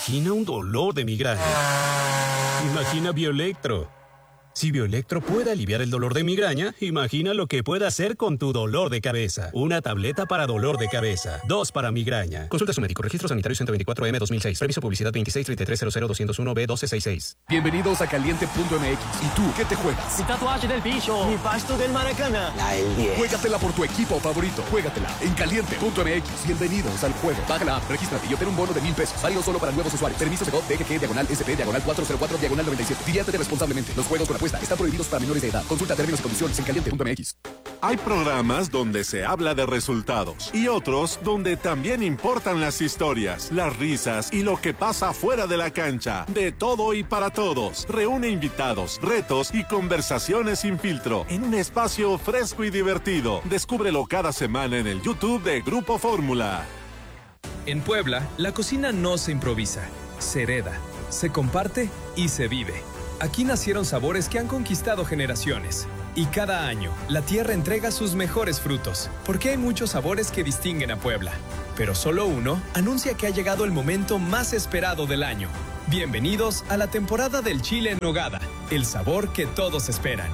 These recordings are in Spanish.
Imagina un dolor de migraña. Imagina Bioelectro. Si Bioelectro puede aliviar el dolor de migraña, imagina lo que puede hacer con tu dolor de cabeza. Una tableta para dolor de cabeza. 2 para migraña. Consulta a su médico. Registro sanitario 124M 2006. Permiso publicidad 2633000201B1266. Bienvenidos a Caliente.mx. ¿Y tú qué te juegas? Mi tatuaje del bicho. Mi pasto del Maracana. La del 10. Juégatela por tu equipo favorito. Juégatela en Caliente.mx. Bienvenidos al juego. Baja la app, regístrate y obtén un bono de $1,000. Válido solo para nuevos usuarios. Permiso de DGG/SP/404/97. Diviértete responsablemente. Los juegos con apuesta están prohibidos para menores de edad. Consulta términos y condiciones en Caliente.mx. Hay programas donde se habla de resultados y otros donde también importan las historias, las risas y lo que pasa fuera de la cancha. De todo y para todos. Reúne invitados, retos y conversaciones sin filtro en un espacio fresco y divertido. Descúbrelo cada semana en el YouTube de Grupo Fórmula. En Puebla, la cocina no se improvisa, se hereda, se comparte y se vive. Aquí nacieron sabores que han conquistado generaciones. Y cada año, la tierra entrega sus mejores frutos, porque hay muchos sabores que distinguen a Puebla. Pero solo uno anuncia que ha llegado el momento más esperado del año. Bienvenidos a la temporada del chile en nogada, el sabor que todos esperan.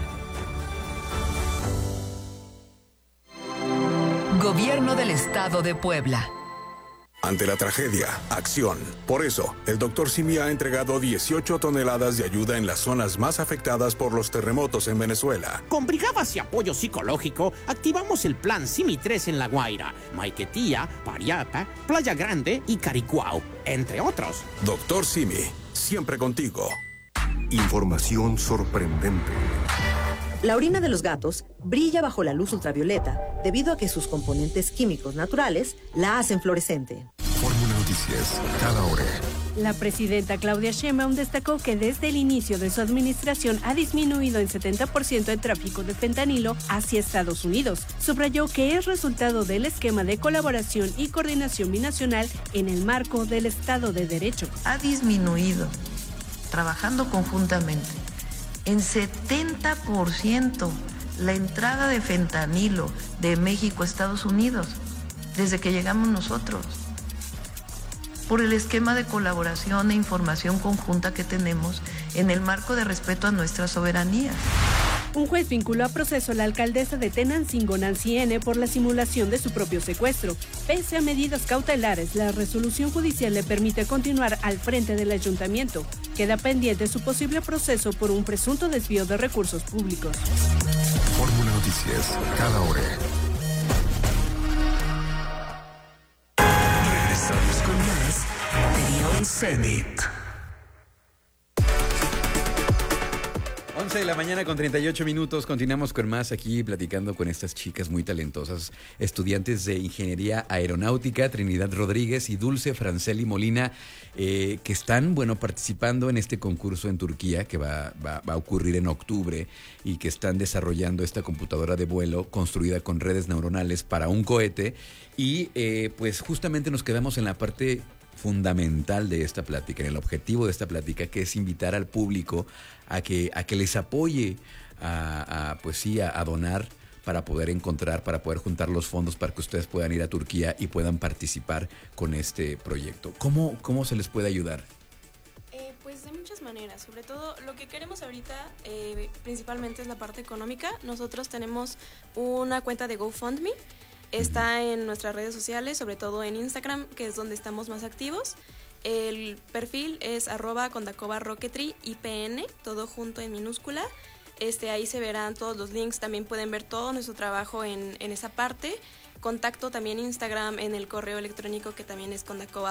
Gobierno del Estado de Puebla. Ante la tragedia, acción. Por eso, el Dr. Simi ha entregado 18 toneladas de ayuda en las zonas más afectadas por los terremotos en Venezuela. Con brigadas y apoyo psicológico, activamos el plan Simi 3 en La Guaira, Maiquetía, Pariapa, Playa Grande y Caricuao, entre otros. Dr. Simi, siempre contigo. Información sorprendente. La orina de los gatos brilla bajo la luz ultravioleta debido a que sus componentes químicos naturales la hacen fluorescente. Fórmula Noticias, cada hora. La presidenta Claudia Sheinbaum destacó que desde el inicio de su administración ha disminuido en 70% el tráfico de fentanilo hacia Estados Unidos. Subrayó que es resultado del esquema de colaboración y coordinación binacional en el marco del Estado de Derecho. Ha disminuido, trabajando conjuntamente, en 70% la entrada de fentanilo de México a Estados Unidos desde que llegamos nosotros, por el esquema de colaboración e información conjunta que tenemos en el marco de respeto a nuestra soberanía. Un juez vinculó a proceso a la alcaldesa de Tenancingo, Nancy N., por la simulación de su propio secuestro. Pese a medidas cautelares, la resolución judicial le permite continuar al frente del ayuntamiento. Queda pendiente su posible proceso por un presunto desvío de recursos públicos. Fórmula Noticias, cada hora. Regresamos con más Beyond Zenith. 11 de la mañana con 38 minutos. Continuamos con más aquí platicando con estas chicas muy talentosas, estudiantes de Ingeniería Aeronáutica, Trinidad Rodríguez y Dulce Franceli Molina, que están, participando en este concurso en Turquía que va a ocurrir en octubre y que están desarrollando esta computadora de vuelo construida con redes neuronales para un cohete. Y pues justamente nos quedamos en la parte fundamental de esta plática, en el objetivo de esta plática, que es invitar al público a que les apoye a donar para poder juntar los fondos para que ustedes puedan ir a Turquía y puedan participar con este proyecto. ¿Cómo se les puede ayudar? Pues de muchas maneras, sobre todo lo que queremos ahorita principalmente es la parte económica. Nosotros tenemos una cuenta de GoFundMe. Está en nuestras redes sociales, sobre todo en Instagram, que es donde estamos más activos. El perfil es @Condacova-Rocketry IPN, todo junto en minúscula. Ahí se verán todos los links, también pueden ver todo nuestro trabajo en esa parte. Contacto también Instagram en el correo electrónico, que también es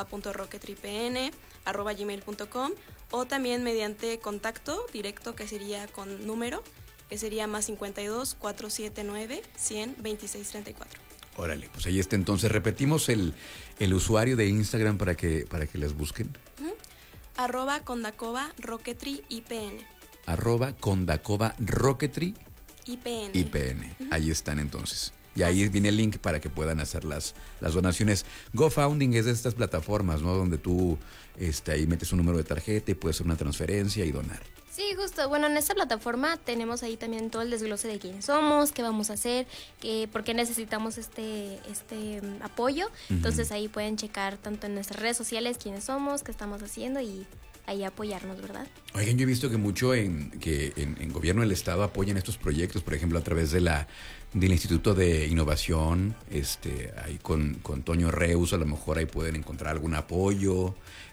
condacova.rocketrypn@gmail.com, o también mediante contacto directo, que sería con número, que sería +52 479 100 26 34. Órale, pues ahí está. Entonces, repetimos el usuario de Instagram para que les busquen. @Condacova-Rocketry IPN. @Condacova-Rocketry IPN. IPN. Ahí están entonces. Y ahí viene el link para que puedan hacer las donaciones. GoFunding es de estas plataformas, ¿no? Donde tú ahí metes un número de tarjeta y puedes hacer una transferencia y donar. Sí, justo. Bueno, en esta plataforma tenemos ahí también todo el desglose de quiénes somos, qué vamos a hacer, por qué necesitamos este apoyo. Entonces ahí pueden checar tanto en nuestras redes sociales quiénes somos, qué estamos haciendo y ahí apoyarnos, ¿verdad? Oigan, yo he visto que mucho en gobierno del estado apoyan estos proyectos, por ejemplo, a través del Instituto de Innovación, ahí con Toño Reus, a lo mejor ahí pueden encontrar algún apoyo,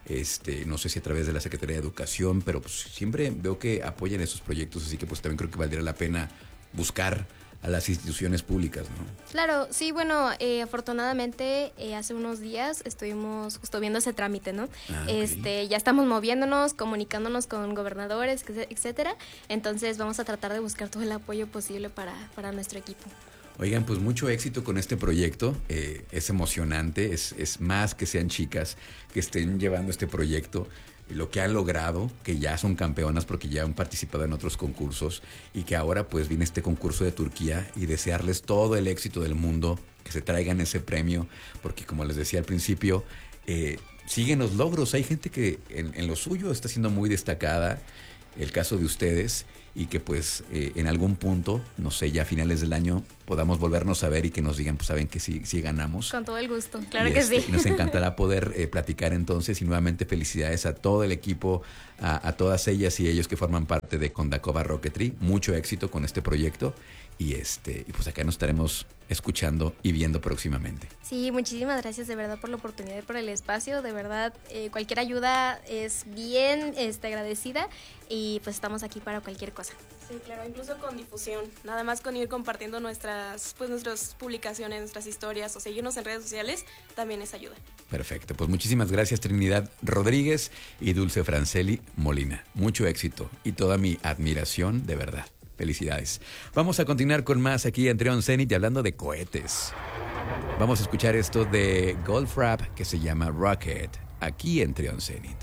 no sé si a través de la Secretaría de Educación, pero pues siempre veo que apoyan estos proyectos, así que pues también creo que valdría la pena buscar a las instituciones públicas, ¿no? Claro, sí, bueno, afortunadamente hace unos días estuvimos justo viendo ese trámite, ¿no? Okay. Ya estamos moviéndonos, comunicándonos con gobernadores, etcétera. Entonces vamos a tratar de buscar todo el apoyo posible para nuestro equipo. Oigan, pues mucho éxito con este proyecto. Es emocionante, es más que sean chicas que estén llevando este proyecto. Lo que han logrado, que ya son campeonas porque ya han participado en otros concursos y que ahora pues viene este concurso de Turquía y desearles todo el éxito del mundo, que se traigan ese premio, porque como les decía al principio, siguen los logros. Hay gente que en lo suyo está siendo muy destacada, el caso de ustedes, y que pues en algún punto, no sé, ya a finales del año podamos volvernos a ver y que nos digan, pues saben que sí ganamos. Con todo el gusto, claro que sí. Nos encantará poder platicar entonces, y nuevamente felicidades a todo el equipo, a todas ellas y ellos que forman parte de Kondakova Rocketry. Mucho éxito con este proyecto y pues acá nos estaremos escuchando y viendo próximamente. Sí, muchísimas gracias de verdad por la oportunidad y por el espacio. De verdad, cualquier ayuda es bien agradecida y pues estamos aquí para cualquier cosa. Sí, claro, incluso con difusión. Nada más con ir compartiendo nuestras publicaciones, nuestras historias o seguirnos en redes sociales, también es ayuda. Perfecto, pues muchísimas gracias Trinidad Rodríguez y Dulce Franceli Molina. Mucho éxito y toda mi admiración, de verdad. Felicidades. Vamos a continuar con más aquí en Trión Zenit y hablando de cohetes. Vamos a escuchar esto de Goldfrapp que se llama Rocket, aquí en Trión Zenit.